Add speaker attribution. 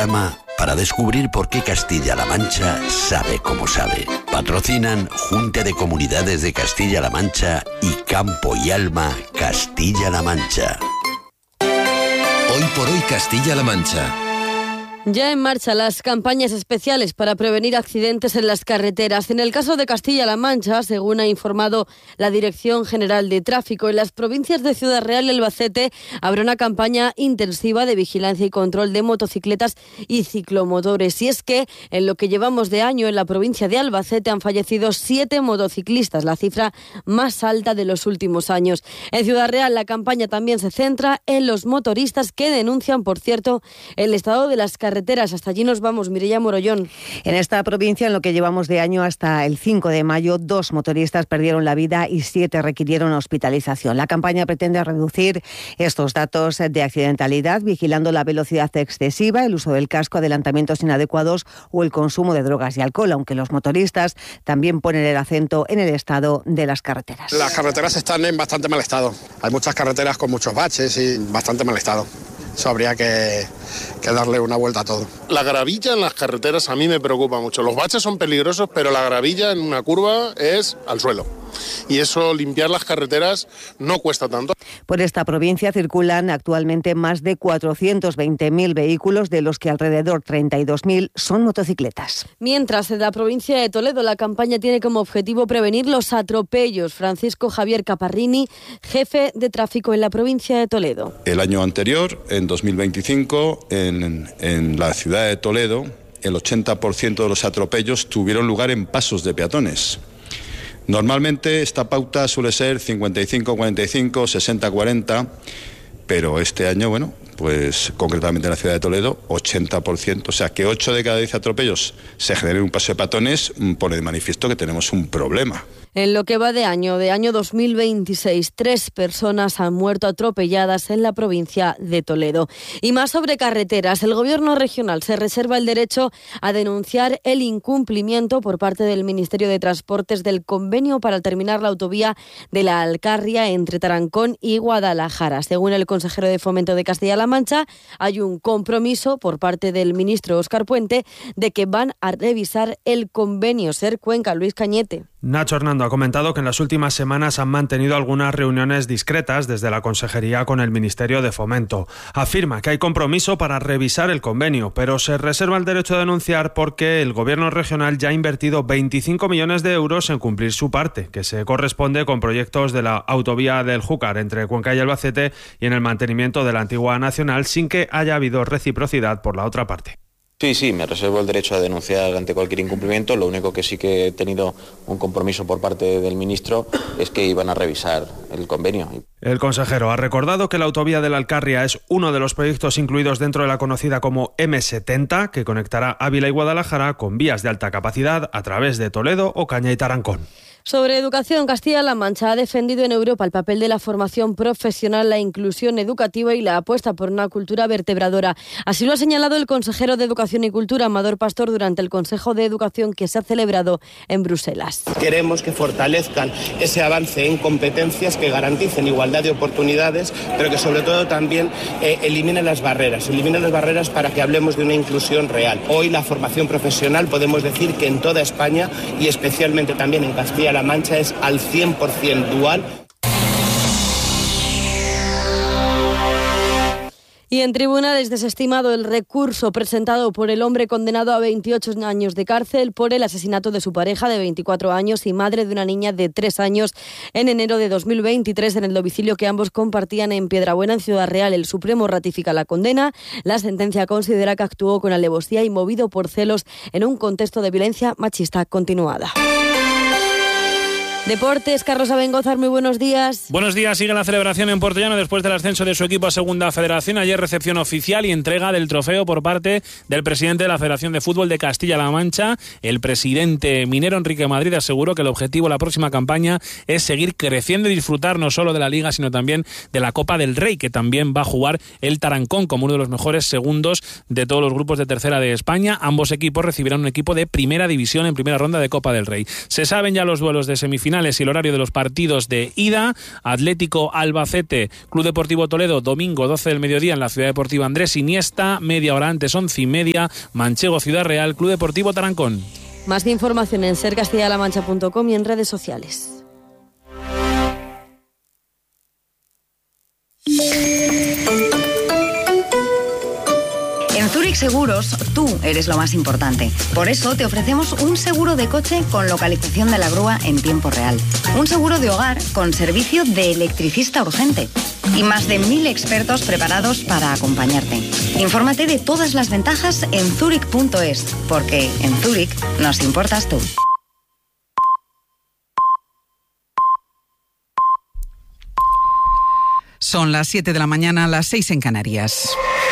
Speaker 1: programa para descubrir por qué Castilla-La Mancha sabe como sabe. Patrocinan Junta de Comunidades de Castilla-La Mancha y Campo y Alma Castilla-La Mancha.
Speaker 2: Hoy por hoy Castilla-La Mancha.
Speaker 3: Ya en marcha las campañas especiales para prevenir accidentes en las carreteras. En el caso de Castilla-La Mancha, según ha informado la Dirección General de Tráfico, en las provincias de Ciudad Real y Albacete habrá una campaña intensiva de vigilancia y control de motocicletas y ciclomotores. Y es que en lo que llevamos de año en la provincia de Albacete han fallecido 7 motociclistas, la cifra más alta de los últimos años. En Ciudad Real la campaña también se centra en los motoristas que denuncian, por cierto, el estado de las carreteras. Hasta allí nos vamos, Mireia Morollón.
Speaker 4: En esta provincia, en lo que llevamos de año hasta el 5 de mayo, 2 motoristas perdieron la vida y 7 requirieron hospitalización. La campaña pretende reducir estos datos de accidentalidad, vigilando la velocidad excesiva, el uso del casco, adelantamientos inadecuados o el consumo de drogas y alcohol, aunque los motoristas también ponen el acento en el estado de las carreteras.
Speaker 5: Las carreteras están en bastante mal estado. Hay muchas carreteras con muchos baches y bastante mal estado. Eso habría que darle una vuelta a todo.
Speaker 6: La gravilla en las carreteras a mí me preocupa mucho. Los baches son peligrosos, pero la gravilla en una curva es al suelo. Y eso, limpiar las carreteras, no cuesta tanto.
Speaker 4: Por esta provincia circulan actualmente más de 420.000 vehículos, de los que alrededor 32.000 son motocicletas.
Speaker 3: Mientras, en la provincia de Toledo, la campaña tiene como objetivo prevenir los atropellos. Francisco Javier Caparrini, jefe de tráfico en la provincia de Toledo.
Speaker 7: El año anterior, en 2025, en la ciudad de Toledo, el 80% de los atropellos tuvieron lugar en pasos de peatones. Normalmente esta pauta suele ser 55-45, 60-40, pero este año, pues concretamente en la ciudad de Toledo, 80%, o sea que 8 de cada 10 atropellos se generen en un paso de peatones, pone de manifiesto que tenemos un problema.
Speaker 3: En lo que va de año 2026, 3 personas han muerto atropelladas en la provincia de Toledo. Y más sobre carreteras, el Gobierno regional se reserva el derecho a denunciar el incumplimiento por parte del Ministerio de Transportes del convenio para terminar la autovía de la Alcarria entre Tarancón y Guadalajara. Según el consejero de Fomento de Castilla-La Mancha, hay un compromiso por parte del ministro Óscar Puente de que van a revisar el convenio. Ser Cuenca, Luis Cañete.
Speaker 8: Nacho Hernando ha comentado que en las últimas semanas han mantenido algunas reuniones discretas desde la Consejería con el Ministerio de Fomento. Afirma que hay compromiso para revisar el convenio, pero se reserva el derecho a denunciar porque el Gobierno regional ya ha invertido 25 millones de euros en cumplir su parte, que se corresponde con proyectos de la autovía del Júcar entre Cuenca y Albacete y en el mantenimiento de la antigua nacional, sin que haya habido reciprocidad por la otra parte.
Speaker 9: Sí, me reservo el derecho a denunciar ante cualquier incumplimiento. Lo único que sí que he tenido un compromiso por parte del ministro es que iban a revisar el convenio.
Speaker 8: El consejero ha recordado que la autovía de la Alcarria es uno de los proyectos incluidos dentro de la conocida como M70, que conectará Ávila y Guadalajara con vías de alta capacidad a través de Toledo, Ocaña y Tarancón.
Speaker 3: Sobre educación, Castilla-La Mancha ha defendido en Europa el papel de la formación profesional, la inclusión educativa y la apuesta por una cultura vertebradora. Así lo ha señalado el consejero de Educación y Cultura, Amador Pastor, durante el Consejo de Educación que se ha celebrado en Bruselas.
Speaker 10: Queremos que fortalezcan ese avance en competencias, que garanticen igualdad de oportunidades, pero que sobre todo también eliminen las barreras para que hablemos de una inclusión real. Hoy la formación profesional podemos decir que en toda España y especialmente también en Castilla-La Mancha es al 100% dual.
Speaker 3: Y en tribunales desestimado el recurso presentado por el hombre condenado a 28 años de cárcel por el asesinato de su pareja de 24 años y madre de una niña de 3 años en enero de 2023 en el domicilio que ambos compartían en Piedrabuena, en Ciudad Real. El Supremo ratifica la condena. La sentencia considera que actuó con alevosía y movido por celos en un contexto de violencia machista continuada. Deportes, Carlos Abengózar, muy buenos días.
Speaker 11: Buenos días, sigue la celebración en Puertollano después del ascenso de su equipo a Segunda Federación. Ayer recepción oficial y entrega del trofeo por parte del presidente de la Federación de Fútbol de Castilla-La Mancha. El presidente minero Enrique Madrid aseguró que el objetivo de la próxima campaña es seguir creciendo y disfrutar no solo de la Liga, sino también de la Copa del Rey, que también va a jugar el Tarancón como uno de los mejores segundos de todos los grupos de tercera de España. Ambos equipos recibirán un equipo de primera división en primera ronda de Copa del Rey. Se saben ya los duelos de semifinales. semifinales y el horario de los partidos de ida. Atlético Albacete, Club Deportivo Toledo, domingo 12 del mediodía en la Ciudad Deportiva Andrés Iniesta, media hora antes 11:30, Manchego Ciudad Real, Club Deportivo Tarancón.
Speaker 3: Más información en sercastillalamancha.com y en redes sociales.
Speaker 12: En Zurich Seguros, tú eres lo más importante. Por eso te ofrecemos un seguro de coche con localización de la grúa en tiempo real. Un seguro de hogar con servicio de electricista urgente. Y más de 1000 expertos preparados para acompañarte. Infórmate de todas las ventajas en zurich.es, porque en Zurich nos importas tú.
Speaker 13: Son las 7 de la mañana, las 6 en Canarias.